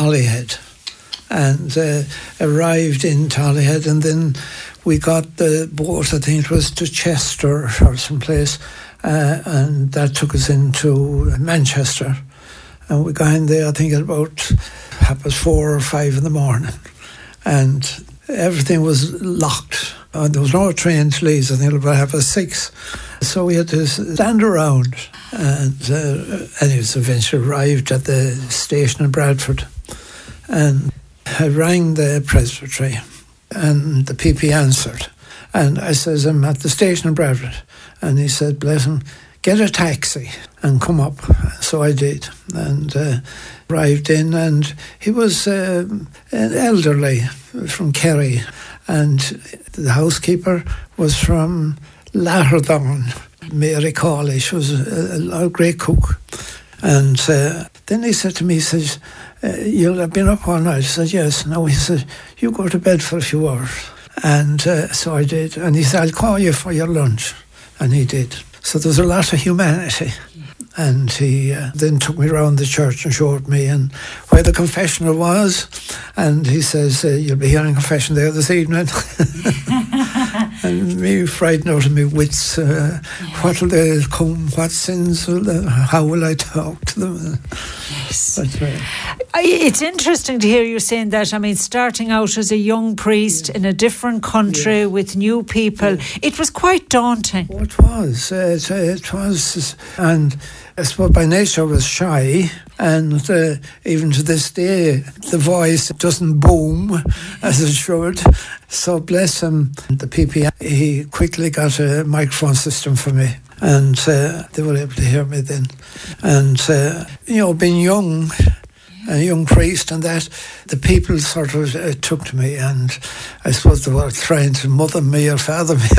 Tollyhead, and arrived in Tollyhead, and then we got the boat, I think it was to Chester or someplace, and that took us into Manchester. And we got in there, I think, at about 4:30 or 5 in the morning. And everything was locked. There was no train to Leeds, I think it was about 6:30. So we had to stand around. And anyways, eventually arrived at the station in Bradford. And I rang the presbytery, and the PP answered. And I says, I'm at the station in Bradford. And he said, bless him, get a taxi and come up. So I did, and arrived in, and he was an elderly from Kerry, and the housekeeper was from Laherdown, Mary Cawley. She was a great cook. And then he said to me, he says, you'll have been up all night? I said, yes. No, he said, you go to bed for a few hours. And so I did. And he said, I'll call you for your lunch. And he did. So there was a lot of humanity. And he then took me around the church and showed me and where the confessional was. And he says, you'll be hearing confession there this evening. And me frightened out of me wits. What will they come? What sins will they? How will I talk to them? Yes. It's interesting to hear you saying that. I mean, starting out as a young priest in a different country with new people, it was quite daunting. Oh, it was. It was. And I suppose by nature I was shy, and even to this day the voice doesn't boom as it should. So bless him, the PP, he quickly got a microphone system for me, and they were able to hear me then. And being young, a young priest, and that the people sort of took to me, and I suppose they were trying to mother me or father me.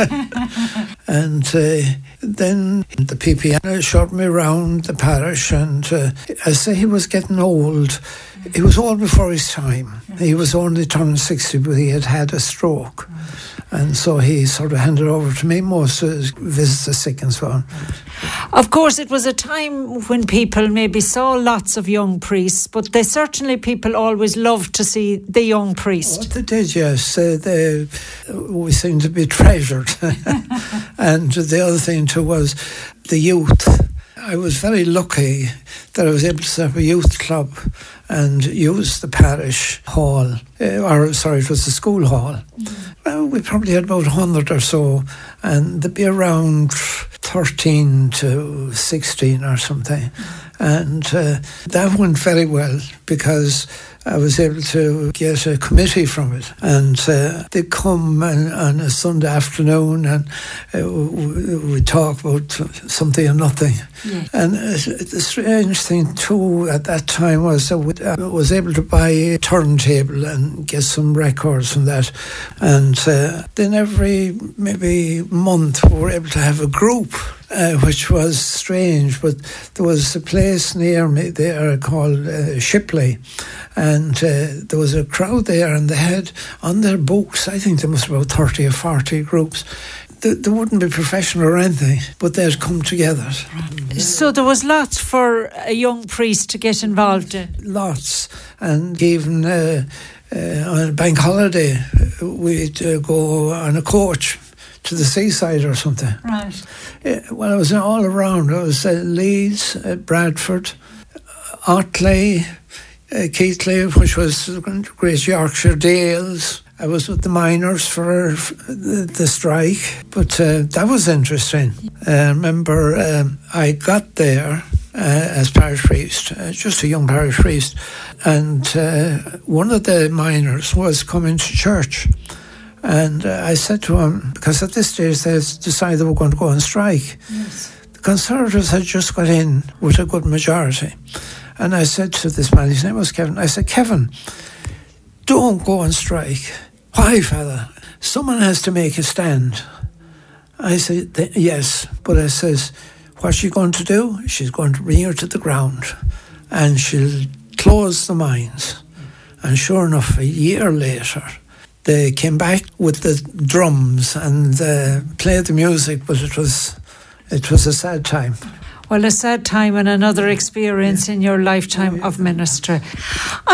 And then the PP showed me around the parish, and I say he was getting old. He was old before his time. He was only turning 60, but he had a stroke. And so he sort of handed over to me most of his visits, the sick and so on. Of course, it was a time when people maybe saw lots of young priests, but people always loved to see the young priest. Oh, they did, yes. We seemed to be treasured. And the other thing too was the youth. I was very lucky that I was able to set up a youth club and use the parish hall, it was the school hall. Well, we probably had about 100 or so, and they'd be around 13 to 16 or something. And that went very well because I was able to get a committee from it, and they'd come on a Sunday afternoon, and we'd talk about something or nothing. Yes. And the strange thing too at that time was that I was able to buy a turntable and get some records from that, and then every maybe month we were able to have a group. Which was strange, but there was a place near me there called Shipley, and there was a crowd there, and they had on their books, I think there must be about 30 or 40 groups. They wouldn't be professional or anything, but they'd come together. So there was lots for a young priest to get involved in. Lots, and even on a bank holiday, we'd go on a coach to the seaside or something. Right. Well, I was all around. I was Leeds, Bradford, Otley, Keighley, which was Great Yorkshire Dales. I was with the miners for the strike, but that was interesting. I remember I got there as parish priest, just a young parish priest, and one of the miners was coming to church. And I said to him, because at this stage they decided they were going to go on strike. Yes. The Conservatives had just got in with a good majority. And I said to this man, his name was Kevin, I said, Kevin, don't go on strike. Why, Father? Someone has to make a stand. I said, yes. But I says, what's she going to do? She's going to bring her to the ground and she'll close the mines. And sure enough, a year later, they came back with the drums and played the music, but it was a sad time. Well, a sad time and another experience in your lifetime of ministry.